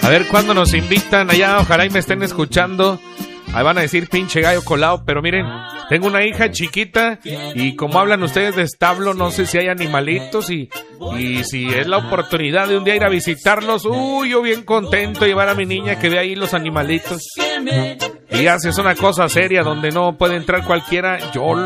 A ver cuándo nos invitan allá, ojalá y me estén escuchando. Ahí van a decir pinche gallo colado, pero miren, tengo una hija chiquita y como hablan ustedes de establo, no sé si hay animalitos y si es la oportunidad de un día ir a visitarlos, yo bien contento de llevar a mi niña que ve ahí los animalitos. Y ya si es una cosa seria donde no puede entrar cualquiera, yo